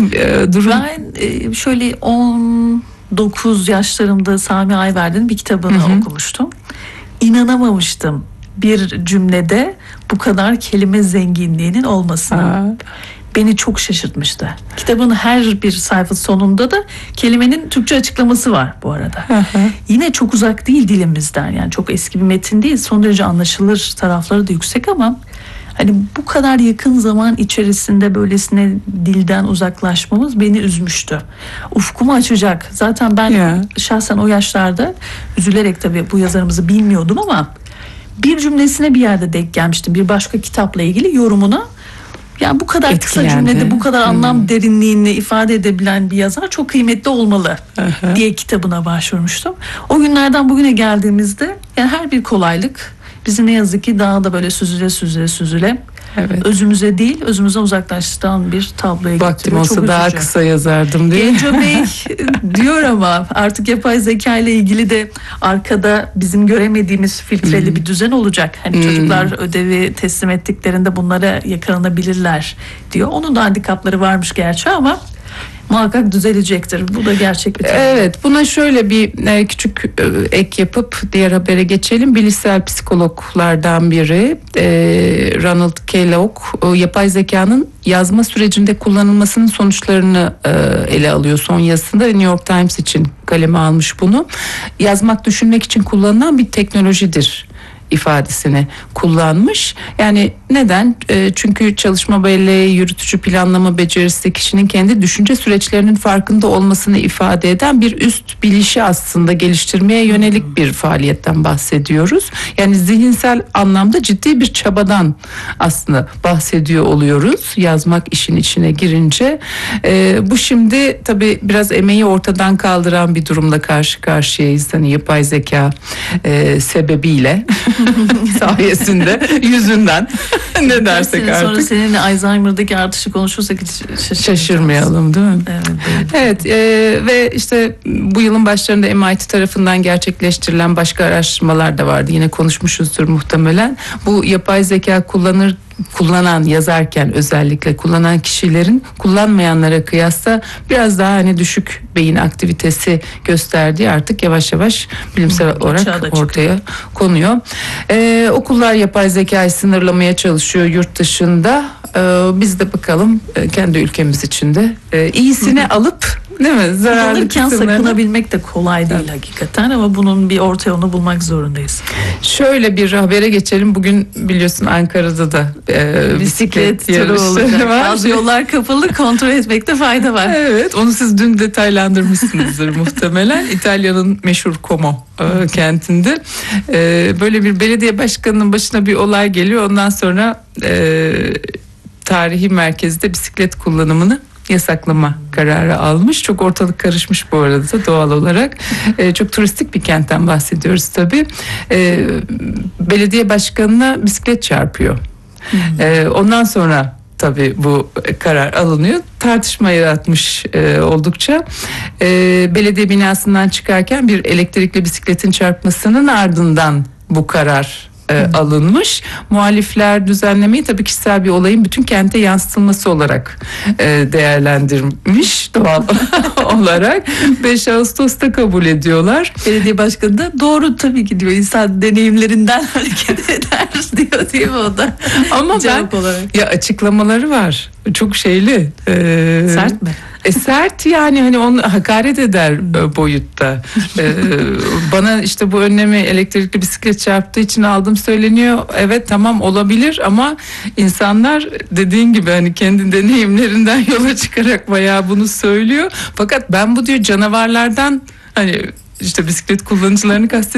durum? Ben şöyle 19 yaşlarımda Sami Ayverdi'nin bir kitabını okumuştum. İnanamamıştım bir cümlede bu kadar kelime zenginliğinin olmasına. Beni çok şaşırtmıştı. Kitabın her bir sayfa sonunda da kelimenin Türkçe açıklaması var bu arada. Yine çok uzak değil dilimizden, yani çok eski bir metin değil. Son derece anlaşılır tarafları da yüksek ama hani bu kadar yakın zaman içerisinde böylesine dilden uzaklaşmamız beni üzmüştü. Ufkumu açacak. Zaten ben şahsen o yaşlarda üzülerek tabii bu yazarımızı bilmiyordum ama bir cümlesine bir yerde denk gelmiştim. Bir başka kitapla ilgili yorumuna. Yani bu kadar kısa cümlede bu kadar anlam derinliğini ifade edebilen bir yazar çok kıymetli olmalı diye kitabına başvurmuştum. O günlerden bugüne geldiğimizde yani her bir kolaylık bizi ne yazık ki daha da böyle süzüle özümüze değil, özümüzden uzaklaştıran bir tabloya getiriyor. Vaktim olsa daha kısa yazardım diye. Genco Bey diyor ama artık yapay zeka ile ilgili de arkada bizim göremediğimiz filtreli bir düzen olacak. Hani çocuklar ödevi teslim ettiklerinde bunlara yakalanabilirler diyor. Onun da handikapları varmış gerçi ama muhakkak düzelecektir. Bu da gerçek bir tarih. Evet, buna şöyle bir küçük ek yapıp diğer habere geçelim. Bilişsel psikologlardan biri Ronald Kellogg yapay zekanın yazma sürecinde kullanılmasının sonuçlarını ele alıyor son yazısında. New York Times için kaleme almış bunu. Yazmak düşünmek için kullanılan bir teknolojidir ifadesini kullanmış. Yani neden? Çünkü çalışma belleği, yürütücü planlama becerisi kişinin kendi düşünce süreçlerinin farkında olmasını ifade eden bir üst bilişi aslında geliştirmeye yönelik bir faaliyetten bahsediyoruz. Yani zihinsel anlamda ciddi bir çabadan aslında bahsediyor oluyoruz. Yazmak işin içine girince. Bu şimdi tabii biraz emeği ortadan kaldıran bir durumla karşı karşıyayız. Hani yapay zeka sebebiyle. sayesinde, yüzünden ne dersek artık. Sonra seninle Alzheimer'daki artışı konuşursak hiç şaşırmayalım değil mi? Evet, ve işte bu yılın başlarında MIT tarafından gerçekleştirilen başka araştırmalar da vardı. Yine konuşmuşuzdur muhtemelen. Bu yapay zeka kullanan, yazarken özellikle kullanan kişilerin kullanmayanlara kıyasla biraz daha hani düşük beyin aktivitesi gösterdiği artık yavaş yavaş bilimsel olarak ortaya konuyor. Okullar yapay zekayı sınırlamaya çalışıyor yurt dışında. Biz de bakalım kendi ülkemiz içinde iyisini alıp, değil mi? Zararlı kullanırken sakınabilmek de kolay değil hakikaten ama bunun bir orta yolunu bulmak zorundayız. Şöyle bir habere geçelim. Bugün biliyorsun Ankara'da da bisiklet yarışı var. Bazı yollar kapalı, kontrol etmekte fayda var. Evet, onu siz dün detaylandırmışsınızdır muhtemelen. İtalya'nın meşhur Como kentinde böyle bir belediye başkanının başına bir olay geliyor. Ondan sonra tarihi merkezde bisiklet kullanımını yasaklama kararı almış. Çok ortalık karışmış bu arada doğal olarak. Çok turistik bir kentten bahsediyoruz tabii. Belediye başkanına bisiklet çarpıyor. Ondan sonra tabii bu karar alınıyor. Tartışma yaratmış oldukça. Belediye binasından çıkarken bir elektrikli bisikletin çarpmasının ardından bu karar alınmış. Muhalifler düzenlemeyi tabii kişisel bir olayın bütün kente yansıtılması olarak değerlendirmiş doğal olarak. 5 Ağustos'ta kabul ediyorlar. Belediye başkanı da doğru tabii ki diyor. İnsan deneyimlerinden hareket eder diyor değil mi o da? Ama cevap olarak. Ya açıklamaları var. Çok şeyli. Sert mi? Sert yani hani onu hakaret eder boyutta. Bana işte bu önlemi elektrikli bisiklet çarptığı için aldım söyleniyor. Evet tamam olabilir ama insanlar dediğin gibi hani kendi deneyimlerinden yola çıkarak bayağı bunu söylüyor. Fakat ben bu diyor canavarlardan hani işte bisiklet kullanıcılarını kastediyorum.